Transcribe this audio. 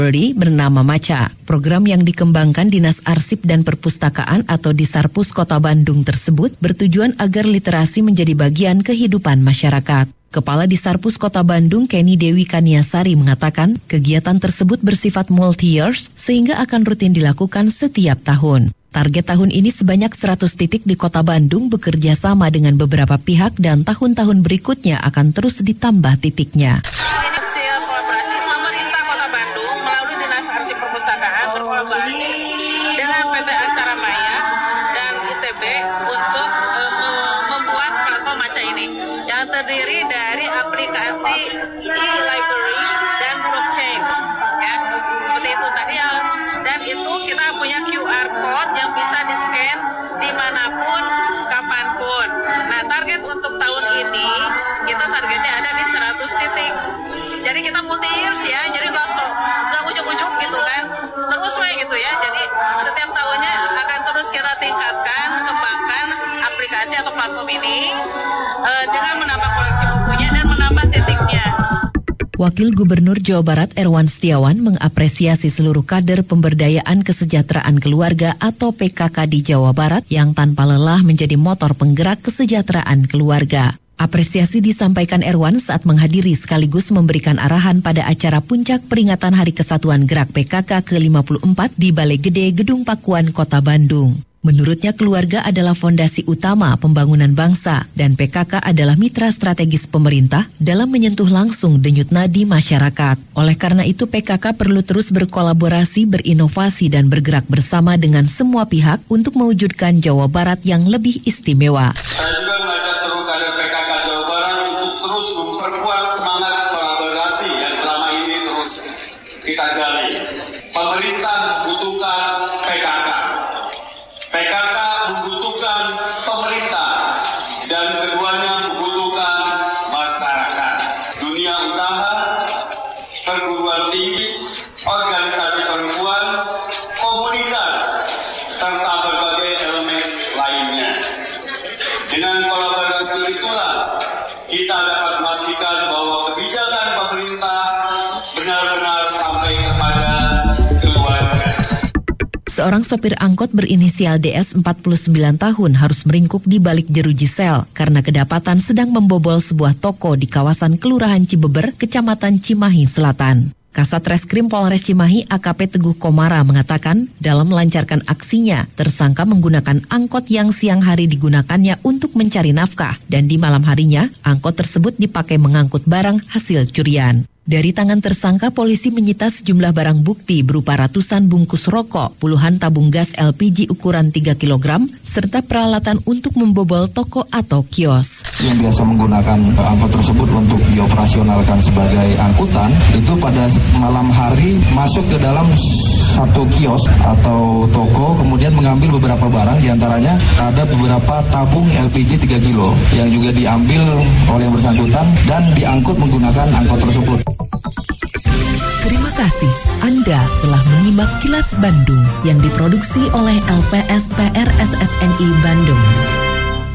bernama Maca. Program yang dikembangkan Dinas Arsip dan Perpustakaan atau Disarpus Kota Bandung tersebut bertujuan agar literasi menjadi bagian kehidupan masyarakat. Kepala Disarpus Kota Bandung, Kenny Dewi Kaniasari, mengatakan kegiatan tersebut bersifat multi-years sehingga akan rutin dilakukan setiap tahun. Target tahun ini sebanyak 100 titik di Kota Bandung bekerja sama dengan beberapa pihak dan tahun-tahun berikutnya akan terus ditambah titiknya. Berkolaborasi dengan PT Aksara Maya dan ITB untuk membuat platform Maca ini yang terdiri dari aplikasi e-library dan blockchain, ya seperti itu tadi yang, dan itu kita punya QR code yang bisa di-scan dimanapun, kapanpun. Nah, target untuk tahun ini kita targetnya ada di 100 titik. Jadi kita multi years ya, jadi nggak ujuk-ujuk gitu kan, terus gitu ya. Jadi setiap tahunnya akan terus kita tingkatkan, kembangkan aplikasi atau platform ini dengan menambah koleksi bukunya dan menambah titiknya. Wakil Gubernur Jawa Barat Erwan Setiawan mengapresiasi seluruh kader pemberdayaan kesejahteraan keluarga atau PKK di Jawa Barat yang tanpa lelah menjadi motor penggerak kesejahteraan keluarga. Apresiasi disampaikan Erwan saat menghadiri sekaligus memberikan arahan pada acara puncak peringatan Hari Kesatuan Gerak PKK ke-54 di Balai Gede Gedung Pakuan Kota Bandung. Menurutnya keluarga adalah fondasi utama pembangunan bangsa dan PKK adalah mitra strategis pemerintah dalam menyentuh langsung denyut nadi masyarakat. Oleh karena itu PKK perlu terus berkolaborasi, berinovasi dan bergerak bersama dengan semua pihak untuk mewujudkan Jawa Barat yang lebih istimewa. Saya juga mengajak seluruh kader PKK Jawa Barat untuk terus memperkuat semangat kolaborasi yang selama ini terus kita jalin. Pemerintah membutuhkan PKK. PKK membutuhkan pemerintah dan keduanya membutuhkan masyarakat. Dunia usaha, perguruan tinggi, organisasi perempuan, komunitas, serta berbagai elemen lainnya. Dengan kolaborasi itulah kita dapat memastikan bahwa kebijakan pemerintah benar-benar sampai kepada keluarga. Seorang sopir angkot berinisial DS 49 tahun harus meringkuk di balik jeruji sel karena kedapatan sedang membobol sebuah toko di kawasan Kelurahan Cibeber, Kecamatan Cimahi Selatan. Kasat Reskrim Polres Cimahi AKP Teguh Komara mengatakan dalam melancarkan aksinya, tersangka menggunakan angkot yang siang hari digunakannya untuk mencari nafkah dan di malam harinya angkot tersebut dipakai mengangkut barang hasil curian. Dari tangan tersangka, polisi menyita sejumlah barang bukti berupa ratusan bungkus rokok, puluhan tabung gas LPG ukuran 3 kg, serta peralatan untuk membobol toko atau kios. Yang biasa menggunakan angkot tersebut untuk dioperasionalkan sebagai angkutan, itu pada malam hari masuk ke dalam satu kios atau toko, kemudian mengambil beberapa barang, diantaranya ada beberapa tabung LPG 3 kilo yang juga diambil oleh yang bersangkutan dan diangkut menggunakan angkot tersebut. Terima kasih Anda telah menyimak Kilas Bandung yang diproduksi oleh LPSPR SSNI Bandung.